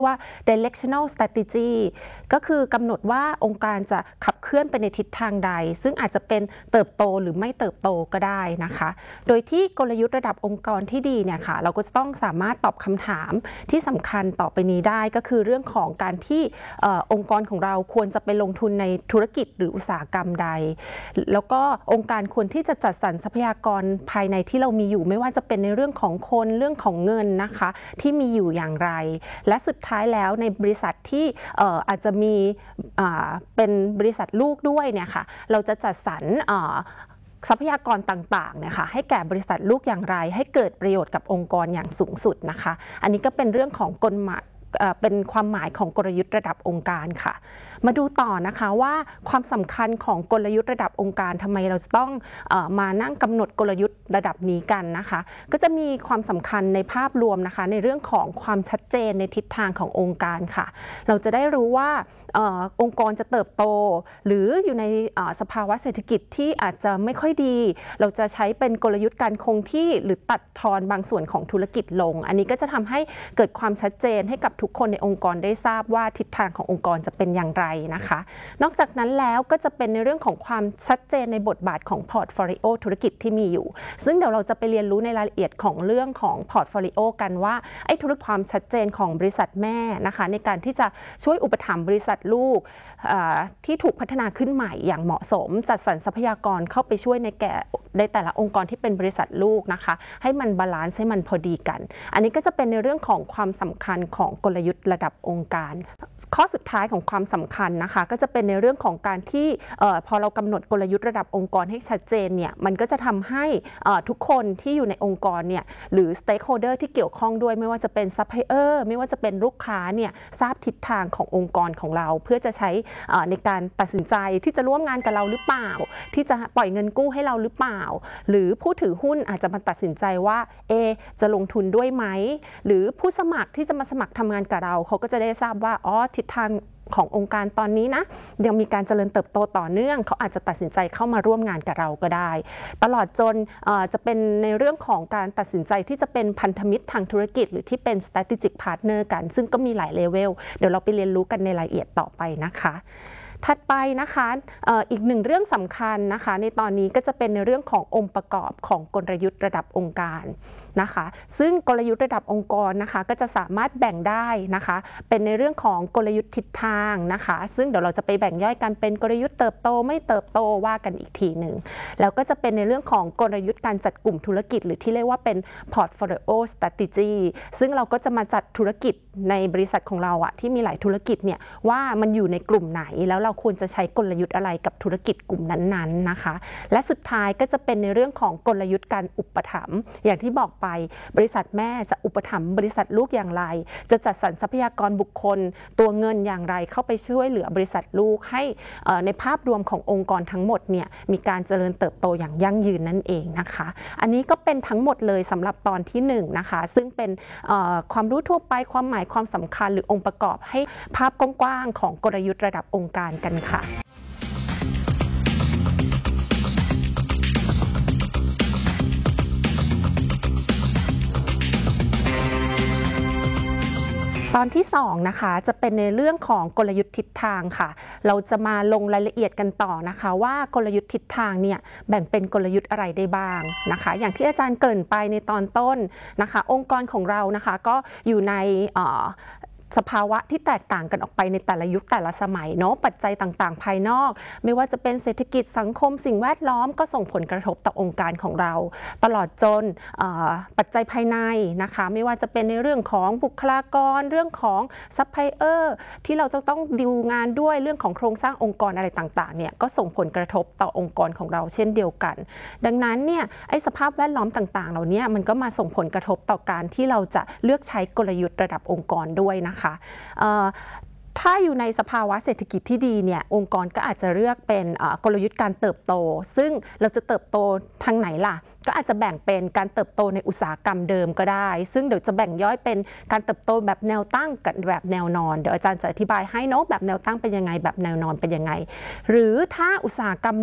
ว่า directional strategy ก็คือกำหนดว่าองค์การจะขับเคลื่อนไปในทิศทางใดซึ่งอาจจะเป็นเติบโตหรือไม่เติบโตก็ได้นะคะโดยที่กลยุทธ์ระดับองค์กรที่ดีเนี่ยค่ะเราก็จะต้องสามารถตอบคำถามที่สำคัญต่อไปนี้ได้ก็คือเรื่องของการที่องค์กรของเราควรจะไปลงทุนในธุรกิจหรืออุตสาหกรรมใดแล้วก็องค์การควรที่จะจัดสรรทรัพยากรภายในที่เรามีอยู่ไม่ว่าจะเป็นในเรื่องของคนเรื่องของเงินนะคะที่มีอยู่อย่างไรและสุดท้ายแล้วในบริษัทที่อาจจะมีเป็นบริษัทลูกด้วยเนี่ยค่ะเราจะจัดสรรทรัพยากรต่างๆเนี่ยค่ะให้แก่บริษัทลูกอย่างไรให้เกิดประโยชน์กับองค์กรอย่างสูงสุดนะคะอันนี้ก็เป็นเรื่องของกฎหมายเป็นความหมายของกลยุทธ์ระดับองค์การค่ะมาดูต่อนะคะว่าความสำคัญของกลยุทธ์ระดับองค์การทำไมเราจะต้องมานั่งกำหนดกลยุทธ์ระดับนี้กันนะคะก็จะมีความสำคัญในภาพรวมนะคะในเรื่องของความชัดเจนในทิศทางขององค์การค่ะเราจะได้รู้ว่าองค์กรจะเติบโตหรืออยู่ในสภาวะเศรษฐกิจที่อาจจะไม่ค่อยดีเราจะใช้เป็นกลยุทธ์การคงที่หรือตัดทอนบางส่วนของธุรกิจลงอันนี้ก็จะทำให้เกิดความชัดเจนให้กับทุกคนในองค์กรได้ทราบว่าทิศทางขององค์กรจะเป็นอย่างไรนะคะนอกจากนั้นแล้วก็จะเป็นในเรื่องของความชัดเจนในบทบาทของพอร์ตโฟลิโอธุรกิจที่มีอยู่ซึ่งเดี๋ยวเราจะไปเรียนรู้ในรายละเอียดของเรื่องของพอร์ตโฟลิโอกันว่าไอ้ธุรกิจความชัดเจนของบริษัทแม่นะคะในการที่จะช่วยอุปถัมภ์บริษัทลูกที่ถูกพัฒนาขึ้นใหม่อย่างเหมาะสมจัดสรรทรัพยากรเข้าไปช่วยในแต่ละองค์กรที่เป็นบริษัทลูกนะคะให้มันบาลานซ์ให้มันพอดีกันอันนี้ก็จะเป็นในเรื่องของความสำคัญของกลยุทธ์ระดับองค์การข้อสุดท้ายของความสำคัญนะคะก็จะเป็นในเรื่องของการที่พอเรากำหนดกลยุทธ์ระดับองค์กรให้ชัดเจนเนี่ยมันก็จะทำให้ทุกคนที่อยู่ในองค์กรเนี่ยหรือ stakeholder ที่เกี่ยวข้องด้วยไม่ว่าจะเป็น supplier ไม่ว่าจะเป็นลูกค้าเนี่ยทราบทิศทางขององค์กรของเราเพื่อจะใช้ในการตัดสินใจที่จะร่วมงานกับเราหรือเปล่าที่จะปล่อยเงินกู้ให้เราหรือเปล่าหรือผู้ถือหุ้นอาจจะมาตัดสินใจว่าจะลงทุนด้วยไหมหรือผู้สมัครที่จะมาสมัครทำงานกับเราเขาก็จะได้ทราบว่าทิศทางขององค์การตอนนี้นะยังมีการเจริญเติบโตต่อเนื่องเขาอาจจะตัดสินใจเข้ามาร่วมงานกับเราก็ได้ตลอดจนจะเป็นในเรื่องของการตัดสินใจที่จะเป็นพันธมิตรทางธุรกิจหรือที่เป็น strategic partner กันซึ่งก็มีหลายเลเวลเดี๋ยวเราไปเรียนรู้กันในรายละเอียดต่อไปนะคะถัดไปนะคะอีกหนึ่งเรื่องสำคัญนะคะในตอนนี้ก็จะเป็นในเรื่องขององค์ประกอบของกลยุทธ์ระดับองค์การนะคะซึ่งกลยุทธ์ระดับองค์กรนะคะก็จะสามารถแบ่งได้นะคะเป็นในเรื่องของกลยุทธ์ทิศทางนะคะซึ่งเดี๋ยวเราจะไปแบ่งย่อยกันเป็นกลยุทธ์เติบโตไม่เติบโตว่ากันอีกทีหนึ่งแล้วก็จะเป็นในเรื่องของกลยุทธ์การจัดกลุ่มธุรกิจหรือที่เรียกว่าเป็น portfolio strategy ซึ่งเราก็จะมาจัดธุรกิจในบริษัทของเราที่มีหลายธุรกิจเนี่ยว่ามันอยู่ในกลุ่มไหนแล้วเราควรจะใช้กลยุทธ์อะไรกับธุรกิจกลุ่มนั้นๆนะคะและสุดท้ายก็จะเป็นในเรื่องของกลยุทธ์การอุปถัมภ์อย่างที่บอกไปบริษัทแม่จะอุปถัมภ์บริษัทลูกอย่างไรจะจัดสรรทรัพยากรบุคคลตัวเงินอย่างไรเข้าไปช่วยเหลือบริษัทลูกให้ในภาพรวมขององค์กรทั้งหมดเนี่ยมีการเจริญเติบโตอย่างยั่งยืนนั่นเองนะคะอันนี้ก็เป็นทั้งหมดเลยสำหรับตอนที่1นะคะซึ่งเป็นความรู้ทั่วไปความหมายความสำคัญหรือองค์ประกอบให้ภาพกว้างๆของกลยุทธ์ระดับองค์การกันค่ะตอนที่2นะคะจะเป็นในเรื่องของกลยุทธ์ทิศทางค่ะเราจะมาลงรายละเอียดกันต่อนะคะว่ากลยุทธ์ทิศทางเนี่ยแบ่งเป็นกลยุทธ์อะไรได้บ้างนะคะอย่างที่อาจารย์เกริ่นไปในตอนต้นนะคะองค์กรของเรานะคะก็อยู่ในสภาวะที่แตกต่างกันออกไปในแต่ละยุคแต่ละสมัยเนาะปัจจัยต่างๆภายนอกไม่ว่าจะเป็นเศรษฐกิจสังคมสิ่งแวดล้อมก็ส่งผลกระทบต่อองค์การของเราตลอดจนปัจจัยภายในนะคะไม่ว่าจะเป็นในเรื่องของบุคลากรเรื่องของซัพพลายเออร์ที่เราจะต้องดีลงานด้วยเรื่องของโครงสร้างองค์กรอะไรต่างๆเนี่ยก็ส่งผลกระทบต่อองค์กรของเราเช่นเดียวกันดังนั้นเนี่ยไอ้สภาพแวดล้อมต่างๆเหล่านี้มันก็มาส่งผลกระทบต่อการที่เราจะเลือกใช้กลยุทธ์ระดับองค์กรด้วยนะคะถ้าอยู่ในสภาวะเศรษฐกิจที่ดีเนี่ยองค์กรก็อาจจะเลือกเป็นกลยุทธ์การเติบโตซึ่งเราจะเติบโตทางไหนล่ะก็อาจจะแบ่งเป็นการเติบโตในอุตสาหกรรมเดิมก็ได้ซึ่งเดี๋ยวจะแบ่งย่อยเป็นการเติบโตแบบแนวตั้งกับแบบแนวนอนเดี๋ยวอาจารย์จะอธิบายให้เนาะแบบแนวตั้งเป็นยังไงแบบแนวนอนเป็นยังไงหรือถ้าอุตสาหกรรม